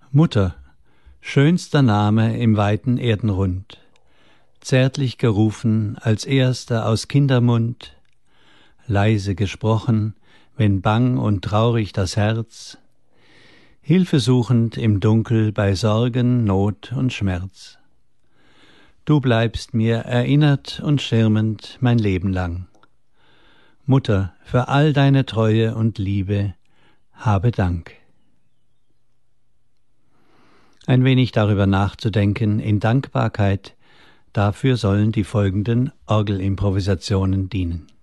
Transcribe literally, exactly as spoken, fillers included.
Mutter, schönster Name im weiten Erdenrund, zärtlich gerufen als erster aus Kindermund, leise gesprochen, wenn bang und traurig das Herz, Hilfe suchend im Dunkel bei Sorgen, Not und Schmerz. Du bleibst mir erinnert und schirmend mein Leben lang. Mutter, für all deine Treue und Liebe, habe Dank. Ein wenig darüber nachzudenken in Dankbarkeit, dafür sollen die folgenden Orgelimprovisationen dienen.